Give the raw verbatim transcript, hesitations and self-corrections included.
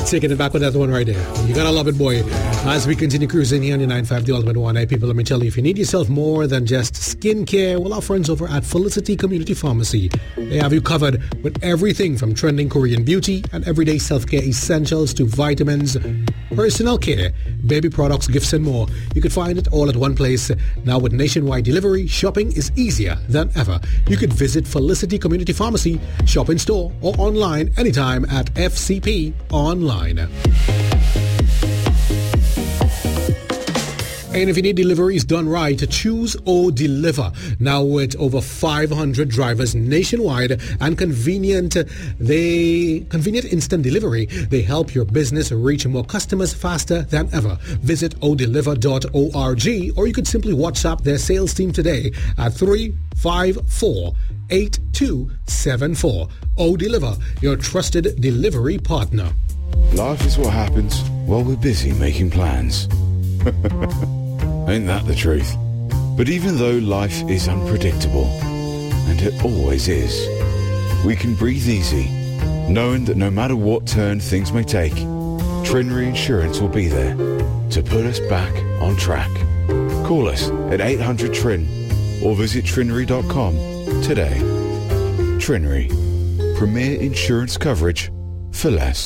Taking it back with that one right there. You gotta love it, boy. As we continue cruising here on your nine five The Ultimate One. Hey, people, let me tell you, if you need yourself more than just skincare, well, our friends over at Felicity Community Pharmacy, they have you covered with everything from trending Korean beauty and everyday self-care essentials to vitamins, personal care, baby products, gifts, and more. You can find it all at one place. Now with nationwide delivery, shopping is easier than ever. You could visit Felicity Community Pharmacy, shop in store or online anytime at F C P Online. And if you need deliveries done right, choose O Deliver. Now with over five hundred drivers nationwide and convenient, they convenient instant delivery, they help your business reach more customers faster than ever. Visit o deliver dot org, or you could simply WhatsApp their sales team today at three five four eight two seven four. O Deliver, your trusted delivery partner. Life is what happens while we're busy making plans. Ain't that the truth? But even though life is unpredictable, and it always is, we can breathe easy, knowing that no matter what turn things may take, Trinry Insurance will be there to put us back on track. Call us at eight hundred T R I N or visit trinry dot com today. Trinry, premier insurance coverage for less.